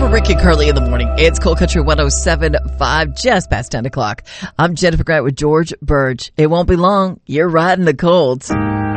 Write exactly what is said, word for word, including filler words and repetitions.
Rick and Curly in the morning. It's Cold Country one oh seven point five, just past ten o'clock. I'm Jennifer Grant with George Burge. It won't be long. You're riding the colds.